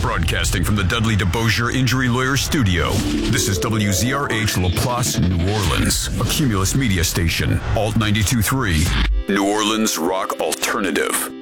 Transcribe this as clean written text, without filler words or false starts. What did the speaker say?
Broadcasting from the Dudley DeBosier Injury Lawyer Studio. This is WZRH LaPlace, New Orleans, a Cumulus media station. Alt 92.3, New Orleans Rock Alternative.